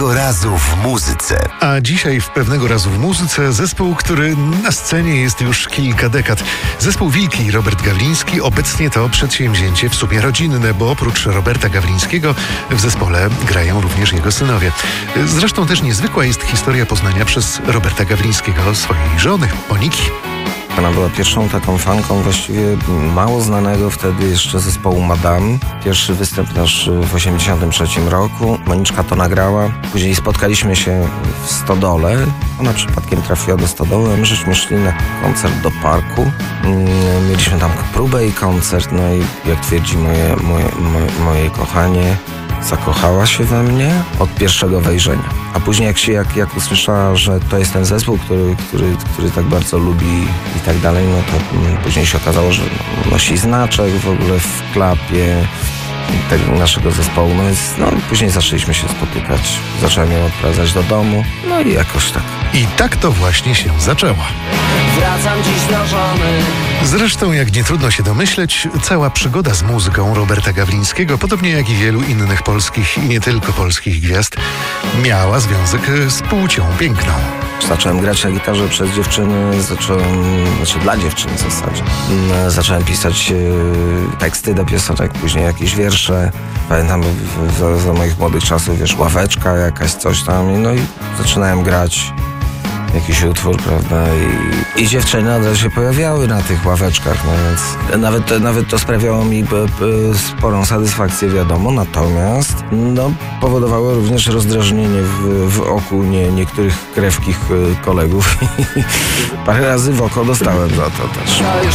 Razu w muzyce. A dzisiaj w Pewnego razu w muzyce zespół, który na scenie jest już kilka dekad. Zespół Wilki i Robert Gawliński. Obecnie to przedsięwzięcie w sumie rodzinne, bo oprócz Roberta Gawlińskiego w zespole grają również jego synowie. Zresztą też niezwykła jest historia poznania przez Roberta Gawlińskiego swojej żony, Moniki. Ona była pierwszą taką fanką właściwie mało znanego wtedy jeszcze zespołu Madame. Pierwszy występ nasz w 1983 roku. Moniczka to nagrała. Później spotkaliśmy się w Stodole. Ona przypadkiem trafiła do Stodoły, a my żeśmy szli na koncert do parku. Mieliśmy tam próbę i koncert. No i jak twierdzi moje kochanie, zakochała się we mnie od pierwszego wejrzenia. A później jak usłyszała, że to jest ten zespół, który tak bardzo lubi i tak dalej, no to później się okazało, że nosi znaczek w ogóle w klapie tego naszego zespołu. No później zaczęliśmy się spotykać. Zacząłem ją odprowadzać do domu. No i jakoś tak. I tak to właśnie się zaczęło. Wracam dziś do żony. Zresztą, jak nie trudno się domyśleć, cała przygoda z muzyką Roberta Gawlińskiego, podobnie jak i wielu innych polskich i nie tylko polskich gwiazd, miała związek z płcią piękną. Zacząłem grać na gitarze przez dziewczyny, dla dziewczyn w zasadzie. Zacząłem pisać teksty do piosenek, później jakieś wiersze. Pamiętam za moich młodych czasów, ławeczka jakaś, coś tam. No i zaczynałem grać jakiś utwór, prawda, i dziewczyny od razu się pojawiały na tych ławeczkach, no więc nawet to sprawiało mi sporą satysfakcję, wiadomo, natomiast powodowało również rozdrażnienie w oku niektórych krewkich kolegów. Parę razy w oko dostałem za to też.